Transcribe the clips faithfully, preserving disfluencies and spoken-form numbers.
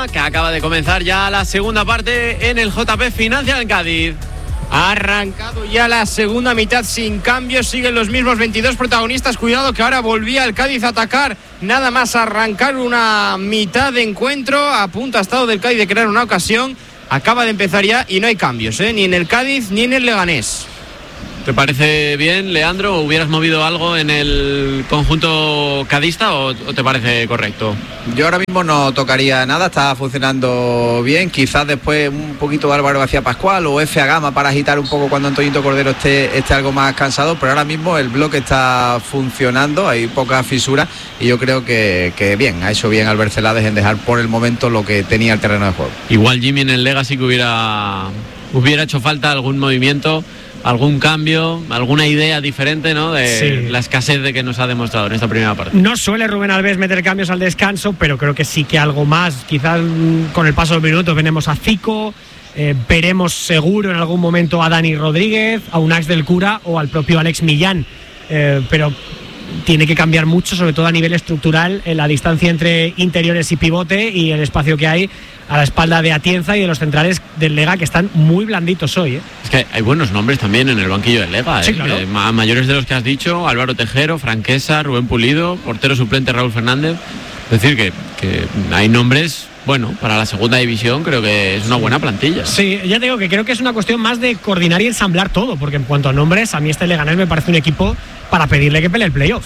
que acaba de comenzar ya la segunda parte en el J P Financial en Cádiz. Ha arrancado ya la segunda mitad sin cambios, siguen los mismos veintidós protagonistas. Cuidado que ahora volvía el Cádiz a atacar, nada más arrancar una mitad de encuentro. A punto ha estado del Cádiz de crear una ocasión, acaba de empezar ya y no hay cambios, ¿eh? Ni en el Cádiz ni en el Leganés. ¿Te parece bien, Leandro? ¿Hubieras movido algo en el conjunto cadista o, o te parece correcto? Yo ahora mismo no tocaría nada, está funcionando bien. Quizás después un poquito Álvaro García Pascual o F a Gama para agitar un poco cuando Antoñito Cordero esté, esté algo más cansado, pero ahora mismo el bloque está funcionando, hay pocas fisuras y yo creo que, que bien, ha hecho bien Albert Celades en dejar por el momento lo que tenía el terreno de juego. Igual Jimmy en el Legacy que hubiera, hubiera hecho falta algún movimiento, algún cambio, alguna idea diferente, ¿no? De sí. La escasez de que nos ha demostrado en esta primera parte. No suele Rubén Alves meter cambios al descanso, pero creo que sí que algo más. Quizás con el paso de los minutos veremos a Zico, eh, veremos seguro en algún momento a Dani Rodríguez, a Unax del Cura o al propio Alex Millán, eh, pero tiene que cambiar mucho, sobre todo a nivel estructural, en la distancia entre interiores y pivote y el espacio que hay a la espalda de Atienza y de los centrales del Lega, que están muy blanditos hoy, ¿eh? Es que hay buenos nombres también en el banquillo del Lega, ¿eh? Sí, claro. eh, mayores de los que has dicho: Álvaro Tejero, Franquesa, Rubén Pulido, portero suplente Raúl Fernández. Es decir, que, que hay nombres, bueno, para la segunda división creo que es una buena plantilla. Sí, ya te digo que creo que es una cuestión más de coordinar y ensamblar todo, porque en cuanto a nombres, a mí este Leganés me parece un equipo para pedirle que pelee el playoff.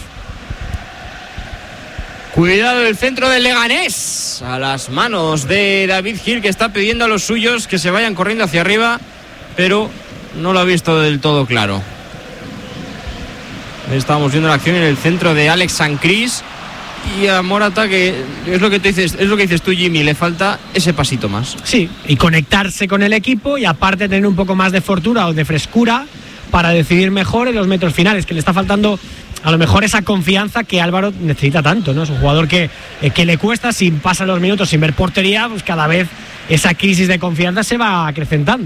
Cuidado el centro del Leganés, a las manos de David Gil, que está pidiendo a los suyos que se vayan corriendo hacia arriba, pero no lo ha visto del todo claro. Estábamos viendo la acción en el centro de Alex Sancris y a Morata, que es lo que te dices, es lo que dices tú, Jimmy, le falta ese pasito más. Sí, y conectarse con el equipo y aparte tener un poco más de fortuna o de frescura para decidir mejor en los metros finales, que le está faltando a lo mejor esa confianza que Álvaro necesita tanto, ¿no? Es un jugador que, eh, que le cuesta, si pasan los minutos sin ver portería, pues cada vez esa crisis de confianza se va acrecentando.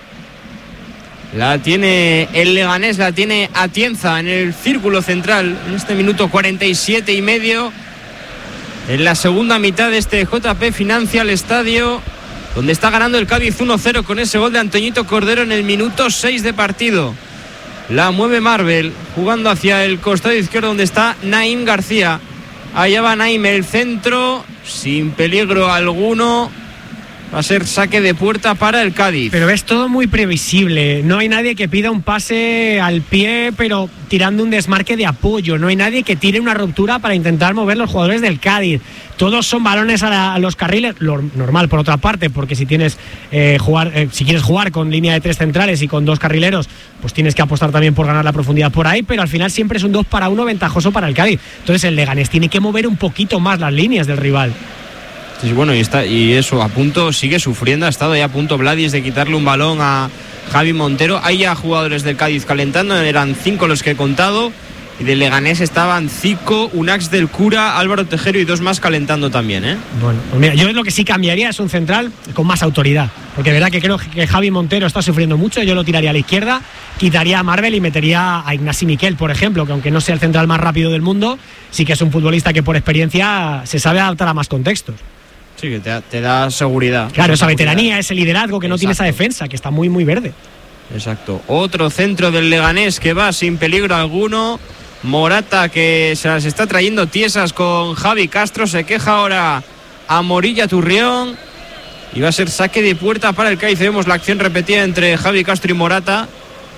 La tiene el Leganés, la tiene Atienza en el círculo central en este minuto cuarenta y siete y medio, en la segunda mitad de este J P Financial Estadio, donde está ganando el Cádiz uno cero con ese gol de Antoñito Cordero en el minuto seis de partido. La mueve Marvel, jugando hacia el costado izquierdo donde está Naim García. Allá va Naim, el centro, sin peligro alguno. Va a ser saque de puerta para el Cádiz. Pero es todo muy previsible. No hay nadie que pida un pase al pie, pero tirando un desmarque de apoyo. No hay nadie que tire una ruptura para intentar mover los jugadores del Cádiz. Todos son balones a, la, a los carriles. Lo normal, por otra parte, porque si tienes eh, jugar, eh, si quieres jugar con línea de tres centrales y con dos carrileros, pues tienes que apostar también por ganar la profundidad por ahí. Pero al final siempre es un dos para uno ventajoso para el Cádiz. Entonces el Leganés tiene que mover un poquito más las líneas del rival. Sí, bueno, y está y eso, a punto, sigue sufriendo, ha estado ya a punto Vladis de quitarle un balón a Javi Montero. Hay ya jugadores del Cádiz calentando, eran cinco los que he contado, y del Leganés estaban Zico, Unax del Cura, Álvaro Tejero y dos más calentando también, ¿eh? Bueno, pues mira, yo lo que sí cambiaría es un central con más autoridad, porque de verdad que creo que Javi Montero está sufriendo mucho. Yo lo tiraría a la izquierda, quitaría a Marvel y metería a Ignasi Miquel, por ejemplo, que aunque no sea el central más rápido del mundo, sí que es un futbolista que por experiencia se sabe adaptar a más contextos. Sí, que te, te da seguridad. Claro, esa veteranía, ese liderazgo que no Exacto. tiene esa defensa, que está muy, muy verde. Exacto. Otro centro del Leganés que va sin peligro alguno. Morata, que se las está trayendo tiesas con Javi Castro. Se queja ahora a Morilla Turrión. Y va a ser saque de puerta para el Cádiz. Vemos la acción repetida entre Javi Castro y Morata.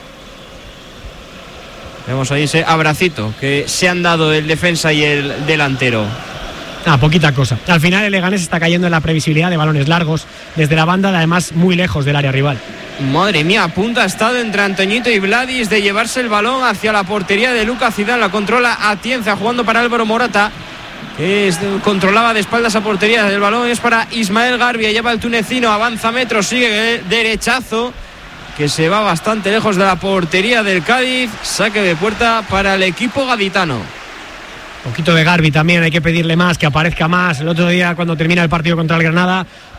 Vemos ahí ese abracito que se han dado el defensa y el delantero. Ah, poquita cosa. Al final el Leganés está cayendo en la previsibilidad de balones largos desde la banda, además muy lejos del área rival. Madre mía, a punto ha estado entre Antoñito y Vladis de llevarse el balón hacia la portería de Lucas Zidane. La controla Atienza jugando para Álvaro Morata, que es, controlaba de espaldas a portería. El balón es para Ismael Garbia, lleva el tunecino, avanza metros, sigue derechazo que se va bastante lejos de la portería del Cádiz. Saque de puerta para el equipo gaditano. Un poquito de Garbi también, hay que pedirle más, que aparezca más. El otro día, cuando termina el partido contra el Granada,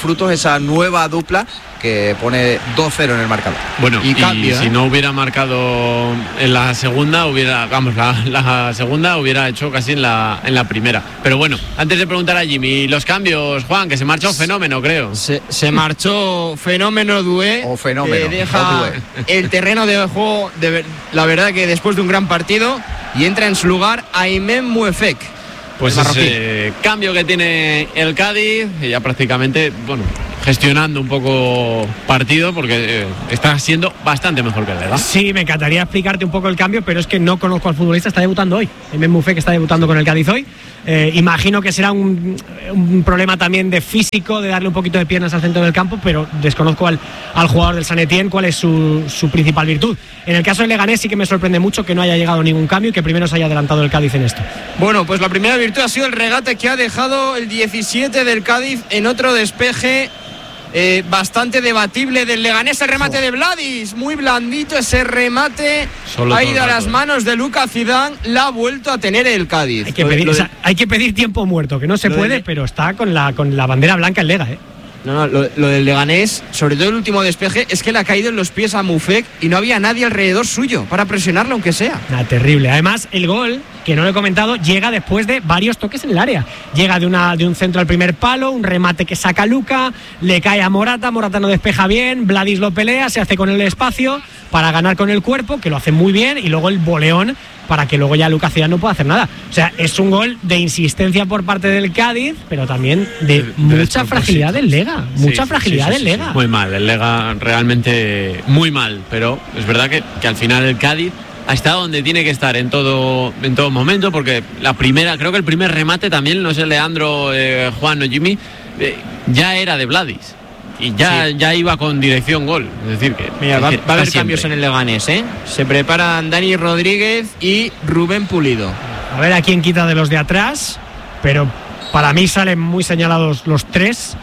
frutos esa nueva dupla que pone dos cero en el marcador. Bueno, y, y cambio, si ¿eh? no hubiera marcado en la segunda, hubiera, vamos, la, la segunda hubiera hecho casi en la, en la primera. Pero bueno, antes de preguntar a Jimmy, los cambios, Juan, que se marchó Fenómeno, creo. Se, se marchó Fenómeno Dué. O Fenómeno. Que deja o Dué. el terreno de juego, de, la verdad que después de un gran partido, y entra en su lugar Aymen Muefek. Pues ese cambio que tiene el Cádiz, ya prácticamente, bueno, gestionando un poco partido, porque eh, está siendo bastante mejor que el Lega. Sí, me encantaría explicarte un poco el cambio, pero es que no conozco al futbolista, está debutando hoy. Aymen Muefek está debutando con el Cádiz hoy. Eh, imagino que será un, un problema también de físico, de darle un poquito de piernas al centro del campo, pero desconozco al, al jugador del San Etienne cuál es su, su principal virtud. En el caso del Leganés sí que me sorprende mucho que no haya llegado ningún cambio y que primero se haya adelantado el Cádiz en esto. Bueno, pues la primera virtud ha sido el regate que ha dejado el diecisiete del Cádiz en otro despeje eh, bastante debatible del Leganés. El remate oh. de Vladis, muy blandito ese remate. Solo ha ido a las manos de Lucas Zidane, la ha vuelto a tener el Cádiz. Hay que pedir, de... o sea, hay que pedir tiempo muerto, que no se puede, de... pero está con la, con la bandera blanca el Lega, ¿eh? No, no, lo, lo del Leganés, sobre todo el último despeje, es que le ha caído en los pies a Muefek y no había nadie alrededor suyo para presionarlo, aunque sea. Ah, terrible. Además, el gol, que no lo he comentado, llega después de varios toques en el área. Llega de, una, de un centro al primer palo, un remate que saca Luca, le cae a Morata, Morata no despeja bien, Vladis lo pelea, se hace con el espacio para ganar con el cuerpo, que lo hace muy bien, y luego el boleón para que luego ya Lucas Zidane no pueda hacer nada. O sea, es un gol de insistencia por parte del Cádiz, pero también de, de mucha fragilidad del Lega. Mucha sí, fragilidad sí, sí, del sí, Lega. Sí. Muy mal, el Lega realmente muy mal, pero es verdad que, que al final el Cádiz ha estado donde tiene que estar en todo, en todo momento, porque la primera, creo que el primer remate también, no sé, Leandro, eh, Juan o Jimmy, eh, ya era de Vladis. Y ya, sí. ya iba con dirección gol. Es decir, que Mira, va, decir, va a haber siempre. cambios en el Leganés, ¿eh? Se preparan Dani Rodríguez y Rubén Pulido. A ver a quién quita de los de atrás, pero para mí salen muy señalados los tres.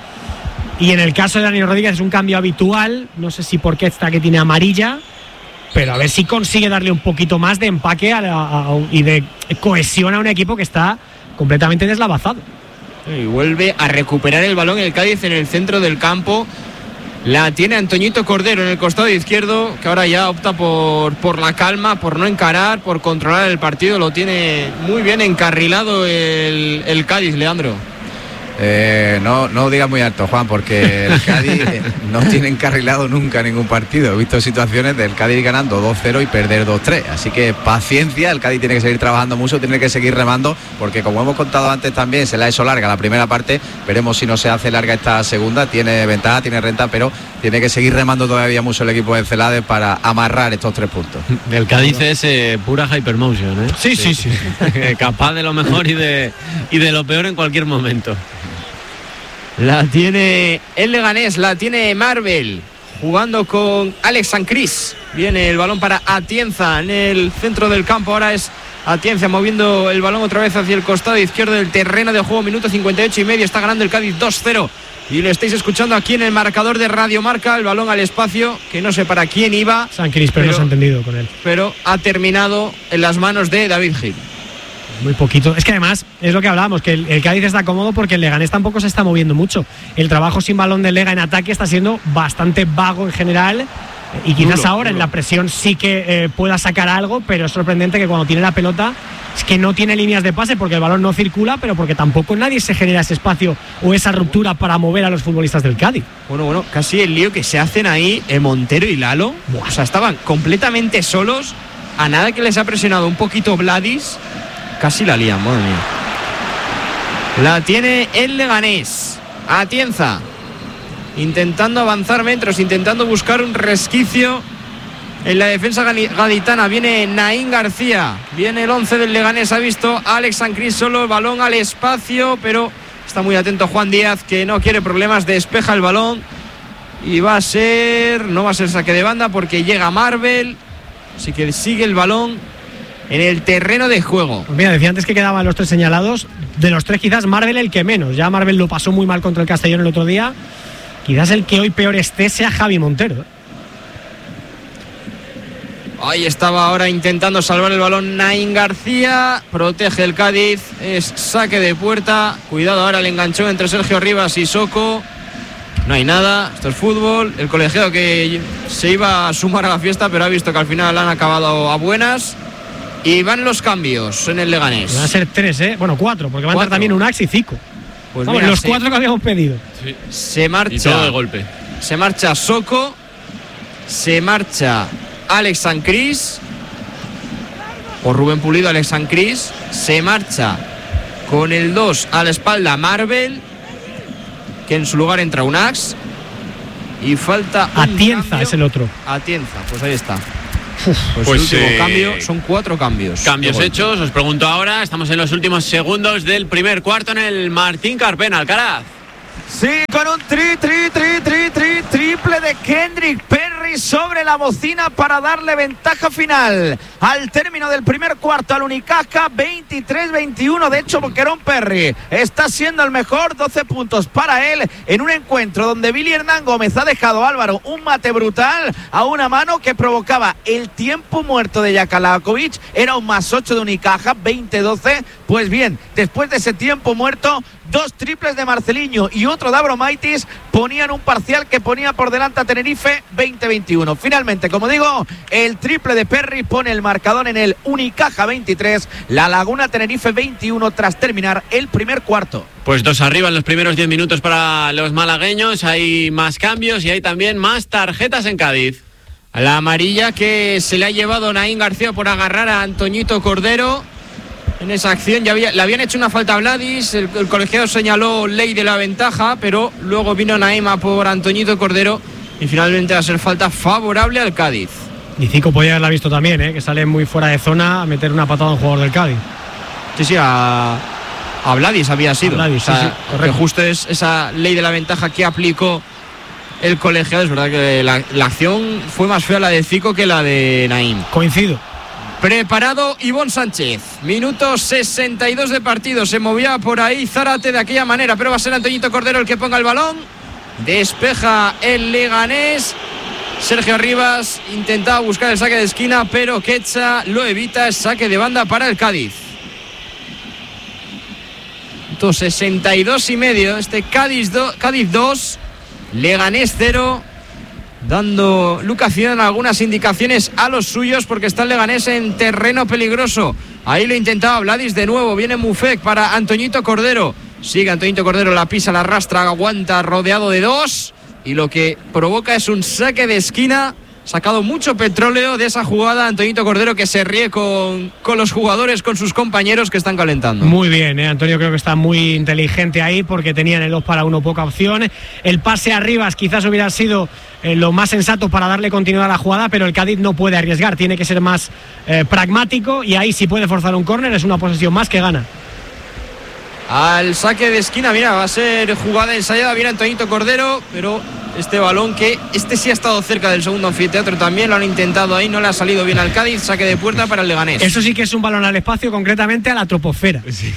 Y en el caso de Dani Rodríguez es un cambio habitual. No sé si porque esta que tiene amarilla, pero a ver si consigue darle un poquito más de empaque a la, a, y de cohesión a un equipo que está completamente deslavazado. Y vuelve a recuperar el balón el Cádiz en el centro del campo. La tiene Antoñito Cordero en el costado izquierdo, que ahora ya opta por, por la calma, por no encarar, por controlar el partido. Lo tiene muy bien encarrilado el, el Cádiz, Leandro. Eh, no, no digas muy alto, Juan, porque el Cádiz no tiene encarrilado nunca ningún partido. He visto situaciones del Cádiz ganando dos cero y perder dos tres. Así que paciencia, el Cádiz tiene que seguir trabajando mucho, tiene que seguir remando, porque como hemos contado antes también, se le ha hecho larga la primera parte. Veremos si no se hace larga esta segunda. Tiene ventaja, tiene renta, pero tiene que seguir remando todavía mucho el equipo de Celades para amarrar estos tres puntos. El Cádiz es eh, pura hypermotion, ¿eh? Sí, sí, sí. sí. Capaz de lo mejor y de, y de lo peor en cualquier momento. La tiene el Leganés, la tiene Marvel, jugando con Alex Sancris. Viene el balón para Atienza en el centro del campo. Ahora es Atienza moviendo el balón otra vez hacia el costado izquierdo del terreno de juego. Minuto cincuenta y ocho y medio. Está ganando el Cádiz dos cero. Y lo estáis escuchando aquí en el marcador de Radio Marca. El balón al espacio, que no sé para quién iba. Sancris, pero, pero no se ha entendido con él. Pero ha terminado en las manos de David Gil. Muy poquito. Es que además es lo que hablábamos, que el, el Cádiz está cómodo porque el Leganés tampoco se está moviendo mucho. El trabajo sin balón del Lega en ataque está siendo bastante vago en general, y quizás duro, ahora duro. En la presión sí que eh, pueda sacar algo, pero es sorprendente que cuando tiene la pelota es que no tiene líneas de pase porque el balón no circula, pero porque tampoco nadie se genera ese espacio o esa ruptura para mover a los futbolistas del Cádiz. Bueno, bueno, casi el lío que se hacen ahí eh, Montero y Lalo. Buah. O sea, estaban completamente solos, a nada que les ha presionado un poquito Vladis. Casi la lían, madre mía. La tiene el Leganés. Atienza. Intentando avanzar metros, intentando buscar un resquicio en la defensa gaditana. Viene Naín García. Viene el once del Leganés. Ha visto a Alex Sancris solo, el balón al espacio, pero está muy atento Juan Díaz, que no quiere problemas. Despeja el balón. Y va a ser... No va a ser saque de banda porque llega Marvel. Así que sigue el balón en el terreno de juego. Pues mira, decía antes que quedaban los tres señalados. De los tres quizás Marvel el que menos. Ya Marvel lo pasó muy mal contra el Castellón el otro día. Quizás el que hoy peor esté sea Javi Montero. Ahí estaba ahora intentando salvar el balón Naín García. Protege el Cádiz. Es saque de puerta. Cuidado ahora el enganchón entre Sergio Rivas y Soco, No hay nada, esto es fútbol. El colegiado que se iba a sumar a la fiesta, pero ha visto que al final han acabado a buenas. Y van los cambios en el Leganés. Van a ser tres, ¿eh? Bueno, cuatro, porque van a entrar también Unax y Zico. Pues Vamos, mira, los sí. cuatro que habíamos pedido. Sí. Se marcha. Y todo de golpe. Se marcha Soko. Se marcha Alex Sancris. O Rubén Pulido, Alex Sancris. Se marcha con el dos a la espalda Marvel, que en su lugar entra Unax. Y falta un Atienza cambio. es el otro. Atienza, pues ahí está. Pues, Pues, el último eh, cambio, son cuatro cambios. Cambios de golpe. hechos, os pregunto ahora, estamos en los últimos segundos del primer cuarto en el Martín Carpena, Alcaraz. Sí, con un tri, tri, tri, tri, tri, triple de Kendrick Perry sobre la bocina para darle ventaja final. Al término del primer cuarto al Unicaja, veintitrés veintiuno. De hecho, Boquerón Perry está siendo el mejor, doce puntos para él en un encuentro donde Billy Hernán Gómez ha dejado, Álvaro, un mate brutal a una mano que provocaba el tiempo muerto de Jakalakovic. Era un más ocho de Unicaja, veinte doce. Pues bien, después de ese tiempo muerto, dos triples de Marceliño y otro de Abromaitis ponían un parcial que ponía por delante a Tenerife veinte veintiuno. Finalmente, como digo, el triple de Perry pone el marcador en el Unicaja veintitrés, La Laguna Tenerife veintiuno tras terminar el primer cuarto. Pues dos arriba en los primeros diez minutos para los malagueños, hay más cambios y hay también más tarjetas en Cádiz. La amarilla que se le ha llevado Naín García por agarrar a Antoñito Cordero. En esa acción ya había, le habían hecho una falta a Vladis, el, el colegiado señaló ley de la ventaja, pero luego vino Naima por Antoñito Cordero y finalmente va a ser falta favorable al Cádiz. Y Zico podía haberla visto también, ¿eh? Que sale muy fuera de zona a meter una patada a un jugador del Cádiz. Sí, sí, a, a Vladis había sido. A Vladis, o sea, sí, sí, correcto. que justo es esa ley de la ventaja que aplicó el colegiado. Es verdad que la, la acción fue más fea la de Zico que la de Naim. Coincido. Preparado Ivón Sánchez, minuto sesenta y dos de partido, se movía por ahí Zárate de aquella manera, pero va a ser Antoñito Cordero el que ponga el balón, despeja el Leganés, Sergio Rivas intentaba buscar el saque de esquina, pero Quecha lo evita, es saque de banda para el Cádiz. Minuto sesenta y dos y medio, este Cádiz, do, Cádiz dos, Leganés cero. Dando Lucas Zidane algunas indicaciones a los suyos porque está el Leganés en terreno peligroso. Ahí lo intentaba Vladis de nuevo. Viene Mufek para Antoñito Cordero. Sigue Antoñito Cordero, la pisa, la arrastra, aguanta rodeado de dos. Y lo que provoca es un saque de esquina. Sacado mucho petróleo de esa jugada Antoñito Cordero, que se ríe con, con los jugadores, con sus compañeros que están calentando. Muy bien, ¿eh? Antonio creo que está muy inteligente ahí porque tenían el dos para uno poca opción. El pase a Rivas quizás hubiera sido eh, lo más sensato para darle continuidad a la jugada, pero el Cádiz no puede arriesgar, tiene que ser más eh, pragmático y ahí sí puede forzar un córner, es una posesión más que gana. Al saque de esquina, mira, va a ser jugada ensayada, viene Antoñito Cordero, pero este balón que este sí ha estado cerca del segundo anfiteatro también, lo han intentado ahí, no le ha salido bien al Cádiz, saque de puerta para el Leganés. Eso sí que es un balón al espacio, concretamente a la troposfera. Sí.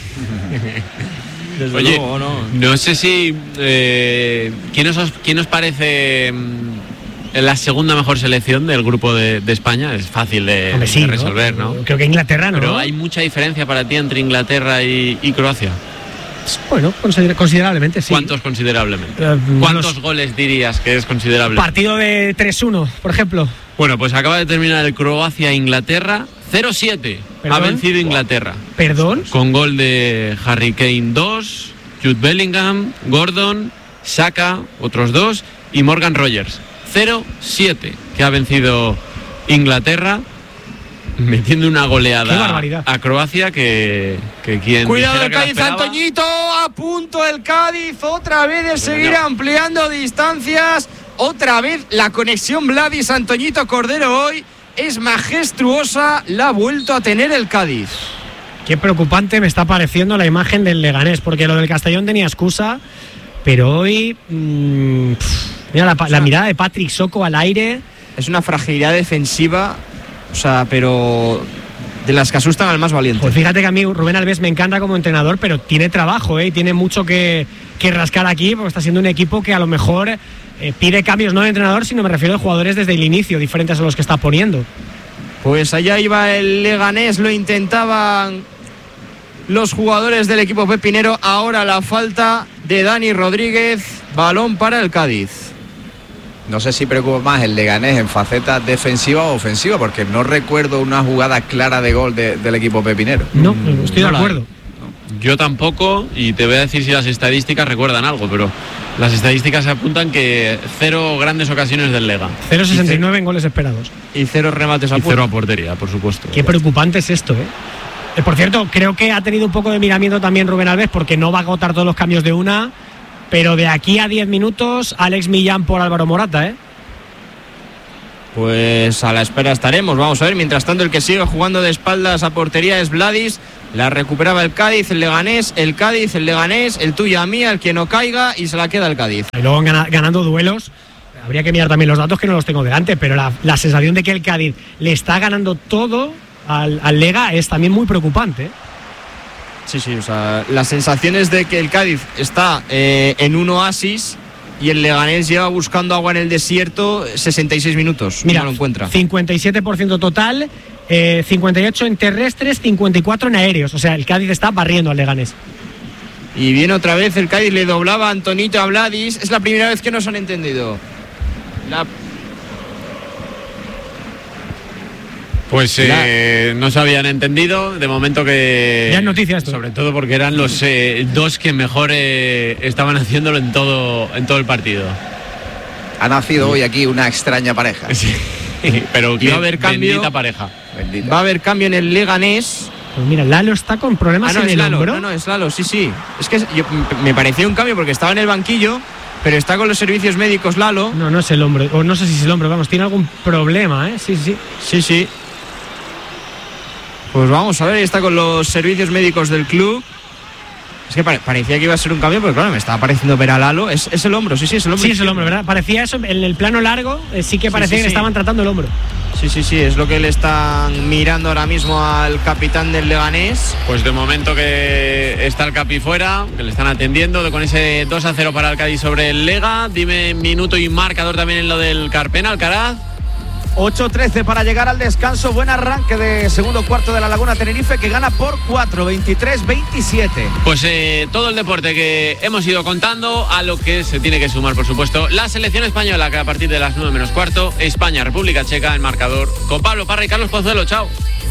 Desde Oye, luego, no. no sé si eh, ¿quién, os, ¿quién os parece mm, la segunda mejor selección del grupo de, de España? Es fácil de, Hombre, sí, de resolver, ¿no? ¿no? Creo que Inglaterra, ¿no? Pero hay mucha diferencia para ti entre Inglaterra y, y Croacia. Bueno, consider- considerablemente, sí. ¿Cuántos considerablemente? Eh, ¿Cuántos unos- goles dirías que es considerable? Partido de tres uno, por ejemplo. Bueno, pues acaba de terminar el Croacia-Inglaterra. cero siete ha ¿Perdón? vencido Inglaterra. ¿Perdón? Con gol de Harry Kane dos, Jude Bellingham, Gordon, Saka, otros dos, y Morgan Rogers. cero siete que ha vencido Inglaterra, metiendo una Qué goleada barbaridad. a Croacia que, que quien Cuidado dijera el que la Cádiz, esperaba- Antoñito, a punto el Cádiz, otra vez de seguir ampliando distancias, otra vez la conexión Vladis Antoñito Cordero hoy es majestuosa, la ha vuelto a tener el Cádiz. Qué preocupante me está pareciendo la imagen del Leganés, porque lo del Castellón tenía excusa, pero hoy mmm, pff, mira la, pa- la mirada de Patrick Soko al aire. Es una fragilidad defensiva, o sea, pero de las que asustan al más valiente. Pues fíjate que a mí Rubén Alves me encanta como entrenador, pero tiene trabajo, ¿eh? Y tiene mucho que, que rascar aquí, porque está siendo un equipo que a lo mejor eh, pide cambios no de entrenador, sino me refiero a jugadores desde el inicio, diferentes a los que está poniendo. Pues allá iba el Leganés, lo intentaban los jugadores del equipo pepinero. Ahora la falta de Dani Rodríguez, balón para el Cádiz. No sé si preocupa más el Leganés en faceta defensiva o ofensiva, porque no recuerdo una jugada clara de gol de, del equipo pepinero. No, estoy no de acuerdo. Yo tampoco, y te voy a decir si las estadísticas recuerdan algo, pero las estadísticas apuntan que cero grandes ocasiones del Lega. cero coma sesenta y nueve en goles esperados. Y cero remates a Y puerta. cero a portería, por supuesto. Qué preocupante es esto, ¿eh? Eh, Por cierto, creo que ha tenido un poco de miramiento también Rubén Alves, porque no va a agotar todos los cambios de una, pero de aquí a diez minutos, Alex Millán por Álvaro Morata, ¿eh? Pues a la espera estaremos, vamos a ver. Mientras tanto, el que sigue jugando de espaldas a portería es Vladis. La recuperaba el Cádiz, el Leganés, el Cádiz, el Leganés, el tuya mía, el que no caiga, y se la queda el Cádiz. Y luego gana- ganando duelos. Habría que mirar también los datos, que no los tengo delante, pero la, la sensación de que el Cádiz le está ganando todo al, al Lega es también muy preocupante, ¿eh? Sí, sí, o sea, las sensaciones de que el Cádiz está eh, en un oasis y el Leganés lleva buscando agua en el desierto sesenta y seis minutos. Mira, no lo encuentra. cincuenta y siete por ciento total, eh, cincuenta y ocho en terrestres, cincuenta y cuatro en aéreos. O sea, el Cádiz está barriendo al Leganés. Y viene otra vez el Cádiz, le doblaba a Antonito a Vladis. Es la primera vez que nos han entendido. La... Pues eh, no se habían entendido, de momento que... Ya es noticia esto. Sobre todo porque eran los eh, dos que mejor eh, estaban haciéndolo en todo, en todo el partido. Ha nacido hoy aquí una extraña pareja. Sí. Pero Y qué va a haber cambio. bendita pareja. Bendita. Va a haber cambio en el Leganés. Pues mira, Lalo está con problemas Ah, no, en es el Lalo. hombro. No, no, es Lalo, sí, sí. Es que yo, me pareció un cambio porque estaba en el banquillo, pero está con los servicios médicos Lalo. No, no es el hombro, o no sé si es el hombro, vamos, tiene algún problema, ¿eh? Sí, sí. Sí, sí. Pues vamos a ver, está con los servicios médicos del club. Es que pare- parecía que iba a ser un cambio, pero claro, me estaba pareciendo ver a Lalo. Es, es el hombro, sí, sí, es el hombro. Sí, es el hombro, ¿verdad? Parecía eso, en el plano largo, eh, sí que Sí, parecía sí, que le sí. estaban tratando el hombro. Sí, sí, sí, es lo que le están mirando ahora mismo al capitán del Leganés. Pues de momento que está el Capi fuera, que le están atendiendo, de con ese dos a cero para el Cádiz sobre el Lega. Dime minuto y marcador también en lo del Carpena, Alcaraz. ocho trece para llegar al descanso. Buen arranque de segundo cuarto de la Laguna Tenerife, que gana por cuatro, veintitrés veintisiete. Pues eh, todo el deporte que hemos ido contando, a lo que se tiene que sumar, por supuesto, la selección española, que a partir de las nueve menos cuarto, España, República Checa, en marcador, con Pablo Parra y Carlos Pozuelo. Chao.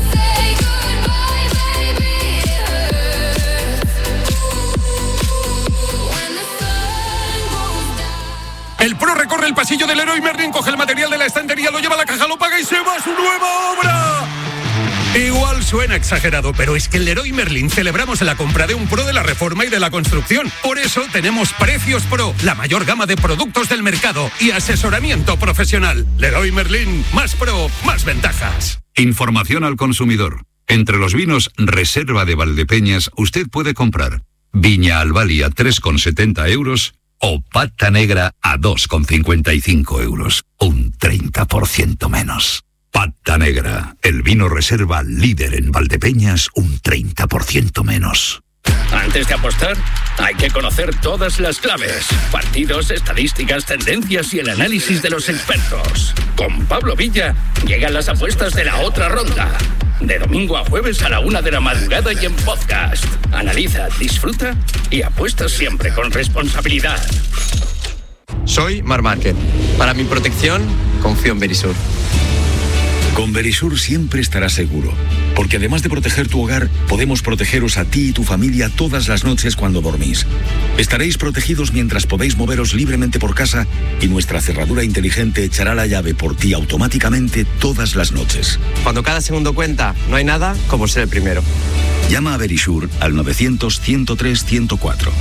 El pro recorre el pasillo del Leroy Merlin, coge el material de la estantería, lo lleva a la caja, lo paga y se va a su nueva obra. Igual suena exagerado, pero es que en Leroy Merlin celebramos la compra de un pro de la reforma y de la construcción. Por eso tenemos Precios Pro, la mayor gama de productos del mercado y asesoramiento profesional. Leroy Merlin, más pro, más ventajas. Información al consumidor. Entre los vinos Reserva de Valdepeñas usted puede comprar Viña Albali a tres con setenta euros o Pata Negra a dos con cincuenta y cinco euros. Un treinta por ciento menos. Pata Negra, el vino reserva líder en Valdepeñas, un treinta por ciento menos. Antes de apostar, hay que conocer todas las claves, partidos, estadísticas, tendencias y el análisis de los expertos. Con Pablo Villa llegan las apuestas de la otra ronda. De domingo a jueves a la una de la madrugada y en podcast. Analiza, disfruta y apuesta siempre con responsabilidad. Soy Mar Márquez. Para mi protección, confío en Verisur. Con Verisur siempre estarás seguro, porque además de proteger tu hogar, podemos protegeros a ti y tu familia todas las noches cuando dormís. Estaréis protegidos mientras podéis moveros libremente por casa y nuestra cerradura inteligente echará la llave por ti automáticamente todas las noches. Cuando cada segundo cuenta, no hay nada como ser el primero. Llama a Verisur al novecientos, ciento tres, ciento cuatro.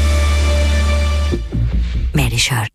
Verisur.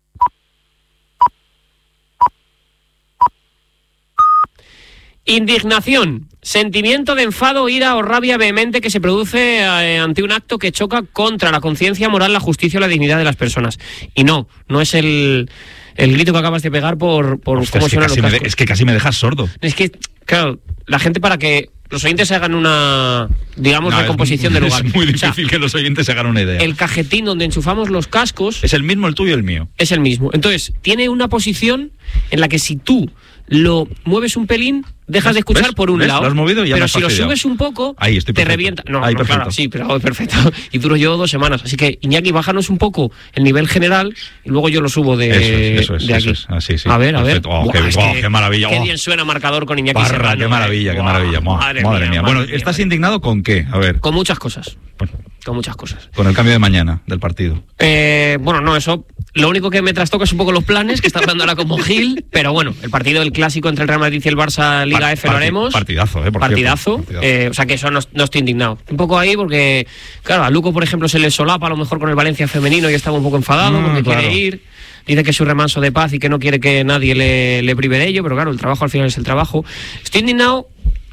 Indignación, sentimiento de enfado, ira o rabia vehemente que se produce eh, ante un acto que choca contra la conciencia moral, la justicia o la dignidad de las personas. Y no, no es el, el grito que acabas de pegar por, por Ostras, cómo es, que suenan los casi me cascos. de, es que casi me dejas sordo. Es que, claro, la gente, para que los oyentes hagan una, digamos, No, recomposición es, del lugar. Es muy O sea, difícil que los oyentes se hagan una idea. el cajetín donde enchufamos los cascos Es el mismo el tuyo y el mío. es el mismo. Entonces, tiene una posición en la que si tú lo mueves un pelín, dejas de escuchar ¿Ves? por un ¿Ves? lado. Lo has movido y ya me pero has si lo fastidiado. subes un poco, Ahí estoy te perfecto. revienta. No, Ahí no, perfecto. claro, sí, pero oh, perfecto. Y duro yo dos semanas. Así que, Iñaki, bájanos un poco el nivel general y luego yo lo subo de, Eso es, eso es, de eso aquí. es. Así, sí. A ver, a ver. Perfecto. Oh, Buah, qué, es oh, que- qué maravilla. Qué Oh. bien suena marcador con Iñaki Parra, Serrano, qué maravilla, eh. qué Buah, maravilla. Buah, Madre, madre mía, mía. madre Bueno, mía, ¿estás madre. indignado con qué? A ver, Con muchas cosas. Bueno. Con muchas cosas. con el cambio de mañana del partido. Eh, bueno, no, eso. Lo único que me trastoca es un poco los planes, que está hablando ahora con Gil, pero bueno, el partido del clásico entre el Real Madrid y el Barça Liga Par- F lo parti- haremos. Partidazo, eh, por Partidazo. cierto, partidazo. Eh, o sea que eso no, no estoy indignado. Un poco ahí porque, claro, a Luco, por ejemplo, se le solapa a lo mejor con el Valencia femenino y estaba un poco enfadado Mm, porque claro. quiere ir. Dice que es su remanso de paz y que no quiere que nadie le, le prive de ello, pero claro, el trabajo al final es el trabajo. Estoy indignado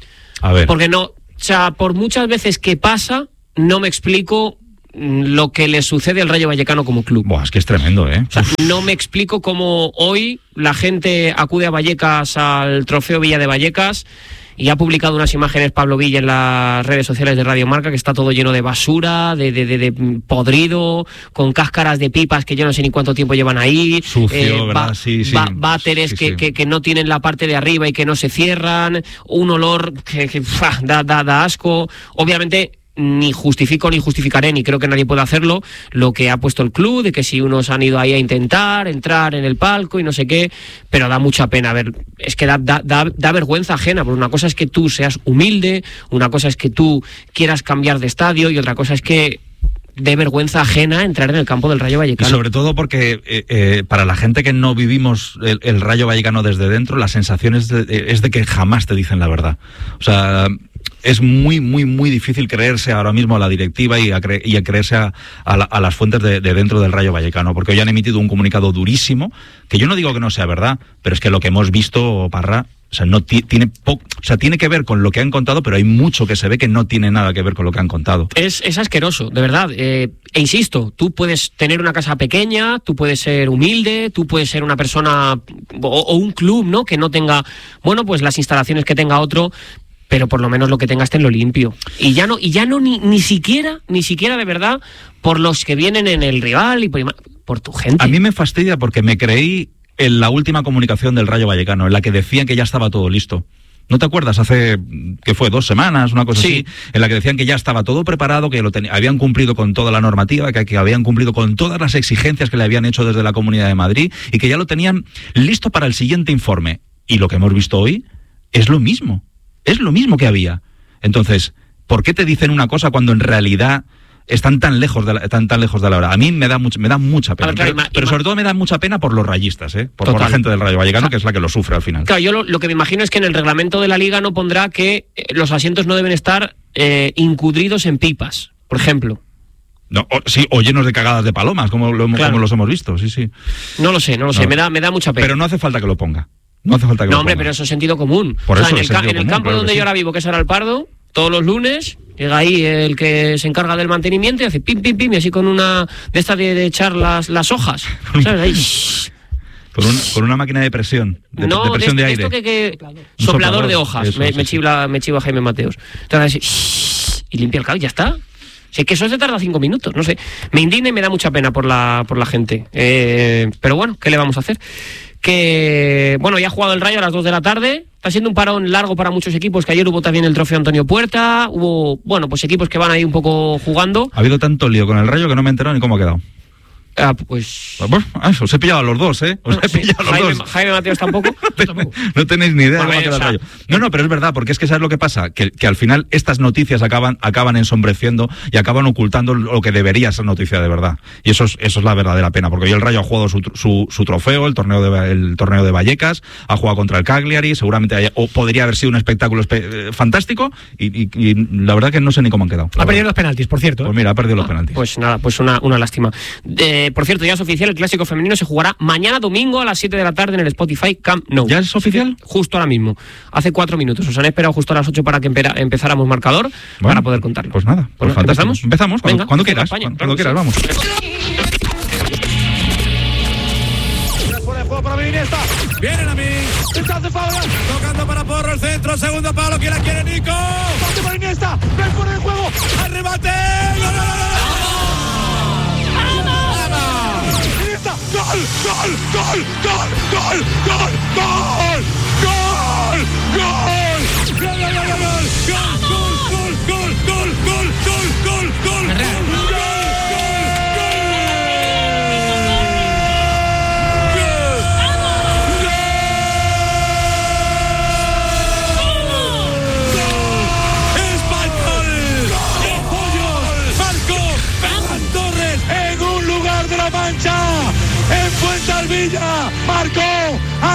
A ver. porque no, o sea, por muchas veces que pasa, no me explico mm, lo que le sucede al Rayo Vallecano como club. Buah, es que es tremendo, ¿eh? O sea, no me explico cómo hoy la gente acude a Vallecas, al trofeo Villa de Vallecas, y ha publicado unas imágenes Pablo Villa en las redes sociales de Radio Marca, que está todo lleno de basura, de, de, de, de podrido, con cáscaras de pipas que yo no sé ni cuánto tiempo llevan ahí. Sucio, ¿verdad? ba- Sí, sí. ba- váteres Sí, que, sí. Que, que no tienen la parte de arriba y que no se cierran, un olor que, que ¡fua! da, da, da asco. Obviamente ni justifico ni justificaré, ni creo que nadie pueda hacerlo, lo que ha puesto el club, de que si unos han ido ahí a intentar entrar en el palco y no sé qué, pero da mucha pena. A ver, es que da, da, da, da vergüenza ajena, porque una cosa es que tú seas humilde, una cosa es que tú quieras cambiar de estadio y otra cosa es que de vergüenza ajena entrar en el campo del Rayo Y Vallecano. sobre todo porque eh, eh, para la gente que no vivimos el, el Rayo Vallecano desde dentro, la sensación es de, es de que jamás te dicen la verdad. O sea, es muy, muy, muy difícil creerse ahora mismo a la directiva y a, cre- y a creerse a, a, la- a las fuentes de, de dentro del Rayo Vallecano, porque hoy han emitido un comunicado durísimo, que yo no digo que no sea verdad, pero es que lo que hemos visto, Parra, o sea, no ti- tiene po- o sea, tiene que ver con lo que han contado, pero hay mucho que se ve que no tiene nada que ver con lo que han contado. Es, es asqueroso, de verdad. Eh, e insisto, tú puedes tener una casa pequeña, tú puedes ser humilde, tú puedes ser una persona o, o un club, ¿no? Que no tenga, bueno, pues las instalaciones que tenga otro, pero por lo menos lo que tenga esté en lo limpio. Y ya no, y ya no ni, ni siquiera, ni siquiera de verdad por los que vienen en el rival y por, por tu gente. A mí me fastidia porque me creí en la última comunicación del Rayo Vallecano, en la que decían que ya estaba todo listo. ¿No te acuerdas? Hace, que fue dos semanas, una cosa Sí. así, en la que decían que ya estaba todo preparado, que lo teni- habían cumplido con toda la normativa, que, que habían cumplido con todas las exigencias que le habían hecho desde la Comunidad de Madrid y que ya lo tenían listo para el siguiente informe. Y lo que hemos visto hoy es lo mismo. Es lo mismo que había. Entonces, ¿por qué te dicen una cosa cuando en realidad están tan lejos de la, tan, tan lejos de la hora? A mí me da, mucho, me da mucha pena. A ver, claro, pero ima- pero ima- sobre todo me da mucha pena por los rayistas, ¿eh? Por, por la Total. gente del Rayo Vallecano, que es la que lo sufre al final. Claro, yo lo, lo que me imagino es que en el reglamento de la liga no pondrá que eh, los asientos no deben estar eh, incudridos en pipas, por ejemplo. No, o, sí, o llenos de cagadas de palomas, como, lo, hemos- Claro. como los hemos visto, sí, sí. No lo sé, no lo sé, No. me da, me da mucha pena. Pero no hace falta que lo ponga. No hace falta que No, lo hombre, ponga. pero eso es sentido común. Por o sea, eso en es el, ca- sentido en el común, campo claro donde que yo sí. ahora vivo, que es Aralpardo, todos los lunes llega ahí el que se encarga del mantenimiento y hace pim, pim, pim, y así con una de estas de, de echar las, las hojas. ¿Sabes? Ahí, shhh. Con una, con una máquina de presión, de, no, de presión de, de, aire. esto que, que Un soplador, soplador, de hojas. eso, me, sí, me, sí. chivla, me chiva Jaime Mateos. Entonces, shhh, y limpia el cable y ya está. Si es que eso se tarda cinco minutos, no sé. Me indigna y me da mucha pena por la, por la gente. Eh, pero bueno, ¿qué le vamos a hacer? Que, bueno, ya ha jugado el Rayo a las dos de la tarde. Está siendo un parón largo para muchos equipos, que ayer hubo también el trofeo Antonio Puerta. Hubo, bueno, pues equipos que van ahí un poco jugando. Ha habido tanto lío con el Rayo que no me he enterado ni cómo ha quedado. Ah, pues... Bueno, ah, os he pillado a los dos, ¿eh? Os Bueno, he sí, pillado a los Jaime, dos. Jaime Mateos tampoco. No tenéis ni idea de Bueno, cómo ha quedado o sea, el Rayo. No, no, pero es verdad, porque es que ¿sabes lo que pasa? Que, que al final estas noticias acaban, acaban ensombreciendo y acaban ocultando lo que debería ser noticia de verdad. Y eso es, eso es la verdadera pena, porque hoy el Rayo ha jugado su, su, su trofeo, el torneo, de, el torneo de Vallecas, ha jugado contra el Cagliari, seguramente haya- o podría haber sido un espectáculo espe- eh, fantástico y, y- y la verdad que no sé ni cómo han quedado. Ha perdido los penaltis, por cierto. Pues mira, ha perdido los penaltis. Pues nada, pues una, una lástima. Eh, por cierto, ya es oficial, el Clásico Femenino se jugará mañana domingo a las siete de la tarde en el Spotify Camp Nou. ¿Ya es oficial? Justo ahora mismo, hace cuatro minutos. Os han esperado justo a las ocho para que empera- empezáramos marcador, Bueno, para poder contarlo. Pues nada, pues Bueno, fantástico. ¿empezamos? Empezamos, cuando, Venga, cuando Fútbol quieras, España, cuando, claro cuando que quieras, sí. vamos. Fuera de juego para mí, Iniesta. Vienen a mí. Rechazo Fabra. Tocando para Porro el centro. Segundo palo. ¿Quién la quiere, Nico? Pase para Iniesta. Ven fuera de juego. ¡Al remate! ¡Gol, gol, Iniesta. Gol, gol, gol, gol, gol, gol, gol, gol, gol, gol.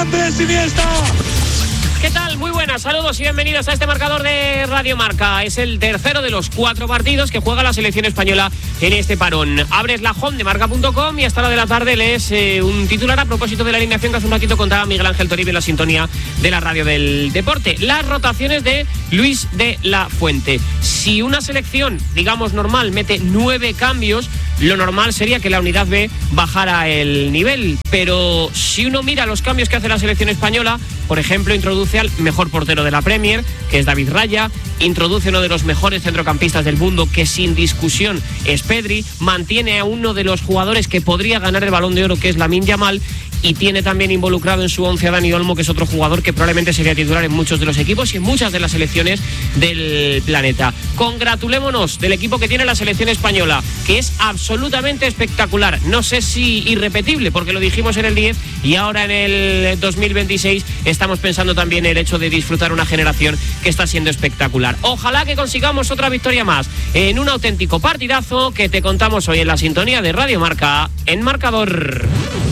Andrés Iniesta. ¿Qué tal? Muy buenas, saludos y bienvenidos a este marcador de Radio Marca. Es el tercero de los cuatro partidos que juega la selección española en este parón. Abres la home de marca punto com y hasta la de la tarde lees eh, un titular a propósito de la alineación que hace un ratito contaba Miguel Ángel Toribio en la sintonía de la radio del deporte. Las rotaciones de Luis de la Fuente. Si una selección, digamos normal, mete nueve cambios, lo normal sería que la unidad B bajara el nivel. Pero si uno mira los cambios que hace la selección española, por ejemplo, introduce al mejor portero de la Premier, que es David Raya, introduce uno de los mejores centrocampistas del mundo, que sin discusión es Pedri, mantiene a uno de los jugadores que podría ganar el Balón de Oro, que es Lamine Yamal, y tiene también involucrado en su once a Dani Olmo, que es otro jugador que probablemente sería titular en muchos de los equipos y en muchas de las selecciones del planeta. Congratulémonos del equipo que tiene la selección española, que es absolutamente espectacular. No sé si irrepetible, porque lo dijimos en el diez y ahora en el dos mil veintiséis estamos pensando también el hecho de disfrutar una generación que está siendo espectacular. Ojalá que consigamos otra victoria más en un auténtico partidazo que te contamos hoy en la sintonía de Radio Marca en Marcador.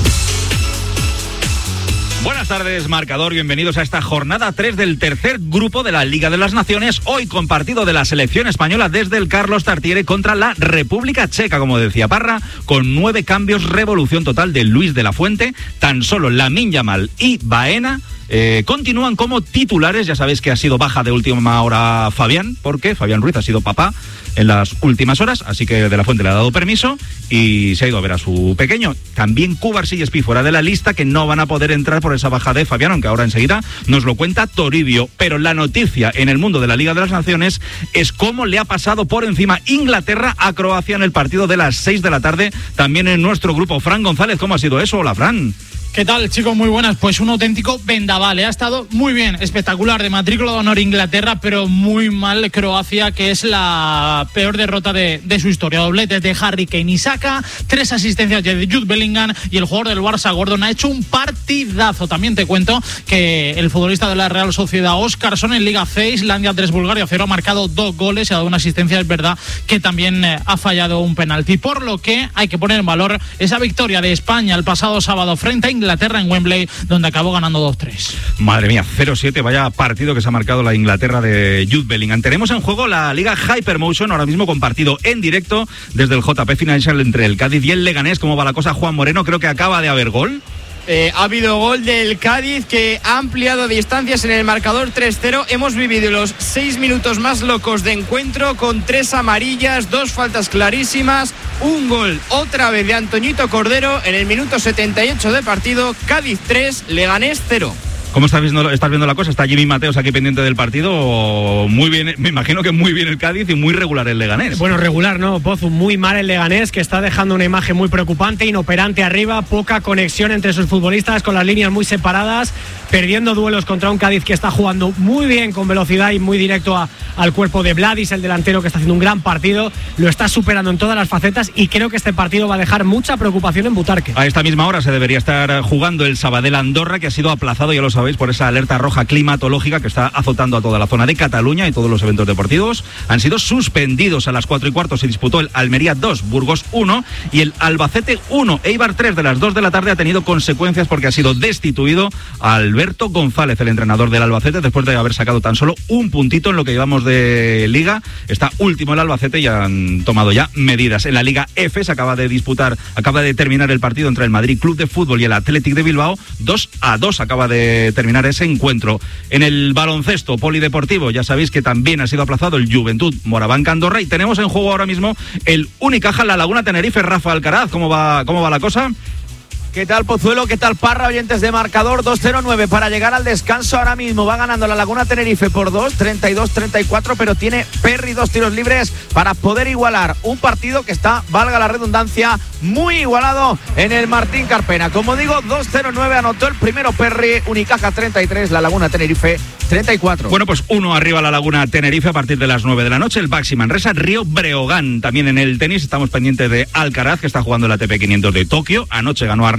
Buenas tardes, Marcador. Bienvenidos a esta jornada tres del tercer grupo de la Liga de las Naciones. Hoy con partido de la selección española desde el Carlos Tartiere contra la República Checa, como decía Parra, con nueve cambios, revolución total de Luis de la Fuente. Tan solo Lamine Yamal y Baena Eh, continúan como titulares. Ya sabéis que ha sido baja de última hora Fabián, porque Fabián Ruiz ha sido papá en las últimas horas, así que De la Fuente le ha dado permiso y se ha ido a ver a su pequeño. También Cubarsí y Espí fuera de la lista, que no van a poder entrar por esa baja de Fabián, aunque ahora enseguida nos lo cuenta Toribio. Pero la noticia en el mundo de la Liga de las Naciones es cómo le ha pasado por encima Inglaterra a Croacia en el partido de las seis de la tarde, también en nuestro grupo. Fran González, ¿cómo ha sido eso? Hola, Fran. ¿Qué tal, chicos? Muy buenas. Pues un auténtico vendaval. Ha estado muy bien, espectacular, de matrícula de honor Inglaterra, pero muy mal Croacia, que es la peor derrota de, de su historia. Dobletes de Harry Kane y Saka, tres asistencias de Jude Bellingham y el jugador del Barça, Gordon, ha hecho un partidazo. También te cuento que el futbolista de la Real Sociedad, Óscarson, en Liga C, Islandia tres, Bulgaria cero, ha marcado dos goles y ha dado una asistencia. Es verdad que también eh, ha fallado un penalti, por lo que hay que poner en valor esa victoria de España el pasado sábado frente a Inglaterra en Wembley, donde acabó ganando dos tres. Madre mía, cero siete, vaya partido que se ha marcado la Inglaterra de Jude Bellingham. Tenemos en juego la Liga Hypermotion, ahora mismo con partido en directo desde el J P Financial entre el Cádiz y el Leganés. ¿Cómo va la cosa, Juan Moreno? Creo que acaba de haber gol. Eh, ha habido gol del Cádiz, que ha ampliado distancias en el marcador tres cero. Hemos vivido los seis minutos más locos de encuentro, con tres amarillas, dos faltas clarísimas, un gol otra vez de Antoñito Cordero en el minuto setenta y ocho de partido. Cádiz tres, Leganés cero. ¿Cómo estás viendo, estás viendo la cosa? ¿Está Jimmy Mateos aquí pendiente del partido? Muy bien, me imagino que muy bien el Cádiz y muy regular el Leganés. Bueno, regular, ¿no, Pozu? Muy mal el Leganés, que está dejando una imagen muy preocupante, inoperante arriba, poca conexión entre sus futbolistas, con las líneas muy separadas, perdiendo duelos contra un Cádiz que está jugando muy bien, con velocidad y muy directo a, al cuerpo de Vladis, el delantero, que está haciendo un gran partido, lo está superando en todas las facetas, y creo que este partido va a dejar mucha preocupación en Butarque. A esta misma hora se debería estar jugando el Sabadell Andorra, que ha sido aplazado, ya lo sabéis, por esa alerta roja climatológica que está azotando a toda la zona de Cataluña, y todos los eventos deportivos han sido suspendidos. A las cuatro y cuarto se disputó el Almería dos, Burgos uno y el Albacete uno. Eibar tres de las dos de la tarde ha tenido consecuencias porque ha sido destituido Alberto González, el entrenador del Albacete, después de haber sacado tan solo un puntito en lo que llevamos de Liga. Está último el Albacete y han tomado ya medidas. En la Liga F se acaba de disputar, acaba de terminar el partido entre el Madrid Club de Fútbol y el Athletic de Bilbao. dos a dos acaba de terminar ese encuentro. En el baloncesto polideportivo ya sabéis que también ha sido aplazado el Juventud Moraván Andorra, y tenemos en juego ahora mismo el Unicaja La Laguna Tenerife. Rafa Alcaraz, ¿cómo va, cómo va la cosa? ¿Qué tal, Pozuelo? ¿Qué tal, Parra? Oyentes de marcador, dos cero nueve para llegar al descanso. Ahora mismo va ganando la Laguna Tenerife por dos, treinta y dos treinta y cuatro, pero tiene Perry dos tiros libres para poder igualar un partido que está, valga la redundancia, muy igualado en el Martín Carpena. Como digo, dos cero nueve, anotó el primero Perry. Unicaja treinta y tres, la Laguna Tenerife treinta y cuatro. Bueno, pues uno arriba la Laguna Tenerife a partir de las nueve de la noche. El Baxi Manresa Río Breogán. También en el tenis estamos pendientes de Alcaraz, que está jugando el A T P quinientos de Tokio. Anoche ganó a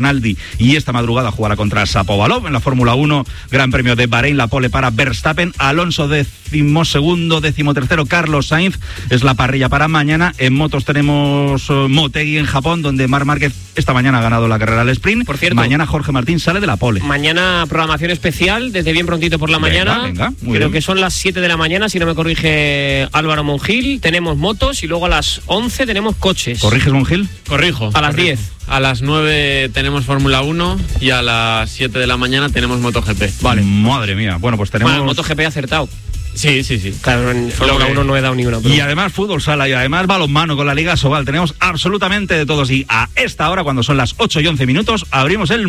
Arnaldi y esta madrugada jugará contra Shapovalov. En la Fórmula uno, Gran Premio de Bahrein, la pole para Verstappen, Alonso decimosegundo, decimotercero Carlos Sainz, es la parrilla para mañana. En motos tenemos uh, Motegi en Japón, donde Marc Márquez esta mañana ha ganado la carrera al sprint. Por cierto, mañana Jorge Martín sale de la pole. Mañana programación especial, desde bien prontito por la Venga, mañana. venga, muy Creo bien. que son las siete de la mañana, si no me corrige Álvaro Monjil. Tenemos motos y luego a las once tenemos coches. ¿Corriges, Monjil? Corrijo. A las corrijo. diez. A las nueve tenemos Fórmula uno y a las siete de la mañana tenemos MotoGP. Vale. Madre mía. Bueno, pues tenemos... Bueno, MotoGP acertado. Sí, sí, sí. Claro, en Fórmula uno no he dado ni una. Pero... Y además fútbol sala y además balonmano con la Liga Sobal. Tenemos absolutamente de todos. Y a esta hora, cuando son las ocho y once minutos, abrimos el